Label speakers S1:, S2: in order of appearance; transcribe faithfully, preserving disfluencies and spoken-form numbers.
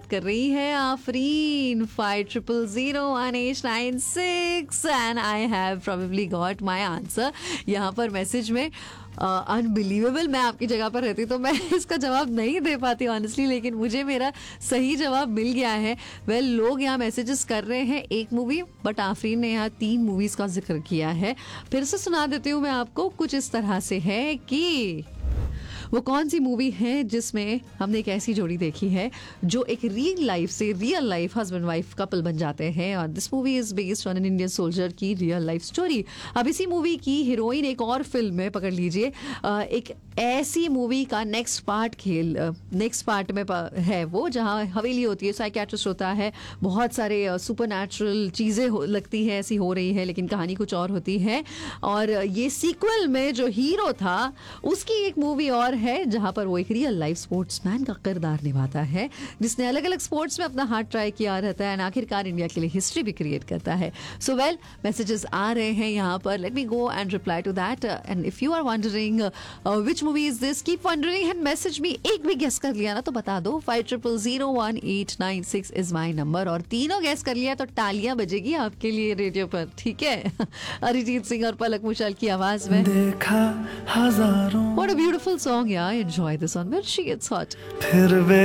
S1: कर रही है Afreen five triple zero one eight nine six and I have probably got my answer. यहाँ पर मैसेज में अनबिलीवेबल uh, मैं आपकी जगह पर रहती तो मैं इसका जवाब नहीं दे पाती ऑनेस्टली, लेकिन मुझे मेरा सही जवाब मिल गया है। वेल well, लोग यहाँ मैसेजेस कर रहे हैं एक मूवी, बट आफरीन ने यहाँ तीन मूवीज का जिक्र किया है। फिर से सुना देती हूँ मैं आपको, कुछ इस तरह से है कि वो कौन सी मूवी है जिसमें हमने एक ऐसी जोड़ी देखी है जो एक रियल लाइफ से real life husband wife couple बन जाते हैं, और this movie is based on an Indian soldier की रियल लाइफ स्टोरी। अब इसी मूवी की हीरोइन एक और फिल्म में, पकड़ लीजिए, एक ऐसी मूवी का नेक्स्ट पार्ट खेल नेक्स्ट पार्ट में है वो, जहाँ हवेली होती है, साइकियाट्रिस्ट होता है, बहुत सारे सुपर नेचुरल चीज़ें लगती है ऐसी हो रही है, लेकिन कहानी कुछ और होती है। और ये सीक्वल में जो हीरो था उसकी एक मूवी और है जहां पर वो एक रियल लाइफ स्पोर्ट्समैन का किरदार निभाता है, जिसने अलग अलग स्पोर्ट्स में अपना हाथ ट्राई किया रहता है, आखिरकार इंडिया के लिए हिस्ट्री भी क्रिएट करता है। सो वेल मैसेजेस आ रहे हैं यहाँ पर, let me go and reply to that. And if you are wondering which movie is this, keep wondering and message me. एक भी गेस कर लिया ना तो बता दो, five triple zero one eight nine six is my number, और तीनों गेस कर लिया तो तालियां बजेगी आपके लिए रेडियो पर, ठीक है। अरिजीत सिंह और पलक मुछाल की आवाज में
S2: देखा हजारों,
S1: What a beautiful song, yeah. Enjoy this on Mirchi, it's hot.
S2: फिर